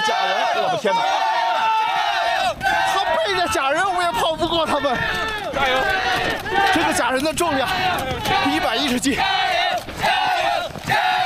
假人，我的天哪！他背着假人，我也跑不过他们。加油！这个假人的重量110斤。加油！